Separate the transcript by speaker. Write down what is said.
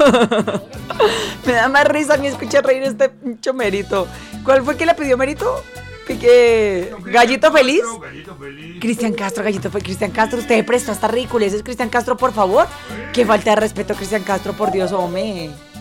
Speaker 1: Me da más risa a mí escuchar reír este pincho Merito. ¿Cuál fue que le pidió Merito? ¿Qué? ¿Gallito feliz?
Speaker 2: Gallito feliz.
Speaker 1: Cristian Castro, gallito feliz. Cristian Castro, usted prestó hasta ridiculeces, Cristian Castro, por favor. Que falta de respeto, Cristian Castro, por Dios, hombre.